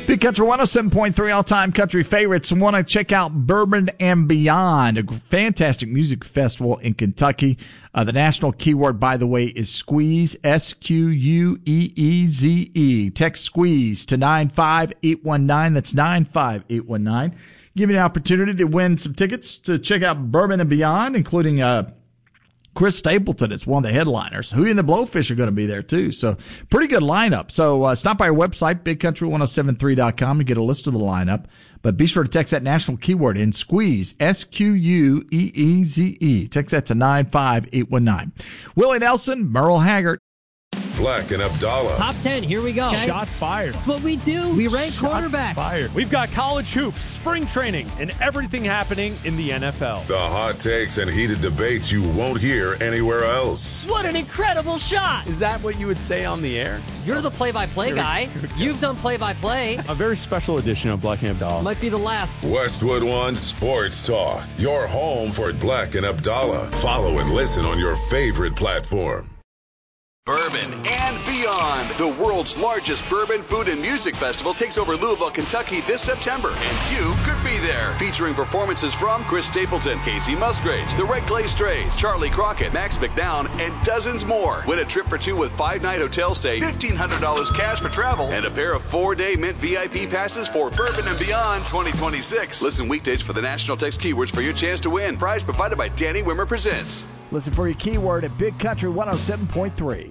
Big Country 107.3 all-time country favorites. Want to check out Bourbon and Beyond, a fantastic music festival in Kentucky. The national keyword, by the way, is squeeze, S-Q-U-E-E-Z-E. Text squeeze to 95819. That's 95819. Give you an opportunity to win some tickets to check out Bourbon and Beyond, including Chris Stapleton is one of the headliners. Hootie and the Blowfish are going to be there too. So pretty good lineup. So stop by our website, bigcountry1073.com, to get a list of the lineup. But be sure to text that national keyword in squeeze, S-Q-U-E-E-Z-E. Text that to 95819. Willie Nelson, Merle Haggard. Black and Abdallah. Top 10, here we go. Okay. Shots fired. That's what we do. We rank quarterbacks. Fired. We've got college hoops, spring training, and everything happening in the NFL. The hot takes and heated debates you won't hear anywhere else. What an incredible shot. Is that what you would say on the air? You're the play-by-play guy. You've done play-by-play. A very special edition of Black and Abdallah. Might be the last. Westwood One Sports Talk. Your home for Black and Abdallah. Follow and listen on your favorite platform. Bourbon and Beyond. The world's largest bourbon, food, and music festival takes over Louisville, Kentucky this September, and you could be there. Featuring performances from Chris Stapleton, Casey Musgraves, the Red Clay Strays, Charlie Crockett, Max McDowell, and dozens more. Win a trip for two with 5-night hotel stay, $1,500 cash for travel, and a pair of 4-day Mint VIP passes for Bourbon and Beyond 2026. Listen weekdays for the national text keywords for your chance to win. Prize provided by Danny Wimmer Presents. Listen for your keyword at Big Country 107.3.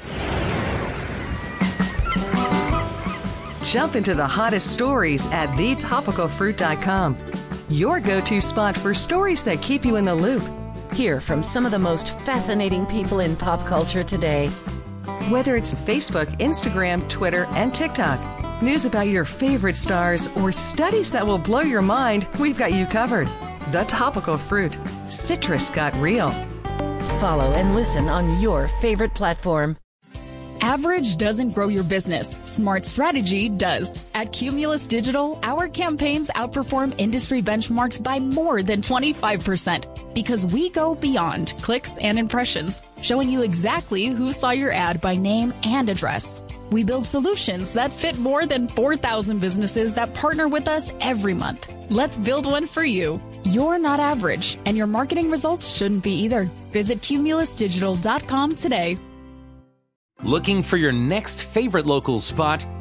Jump into the hottest stories at thetopicalfruit.com. Your go-to spot for stories that keep you in the loop. Hear from some of the most fascinating people in pop culture today. Whether it's Facebook, Instagram, Twitter, and TikTok, news about your favorite stars, or studies that will blow your mind, we've got you covered. The Topical Fruit. Citrus got real. Follow and listen on your favorite platform. Average doesn't grow your business. Smart strategy does. At Cumulus Digital, our campaigns outperform industry benchmarks by more than 25% because we go beyond clicks and impressions, showing you exactly who saw your ad by name and address. We build solutions that fit more than 4,000 businesses that partner with us every month. Let's build one for you. You're not average, and your marketing results shouldn't be either. Visit cumulusdigital.com today. Looking for your next favorite local spot?